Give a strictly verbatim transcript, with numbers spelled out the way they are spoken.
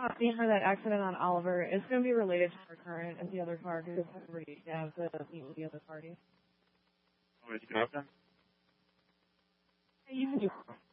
caught behind that accident on Oliver is going to be related to our current and the other car because we have to meet with the other party. Oh, you can open? You can do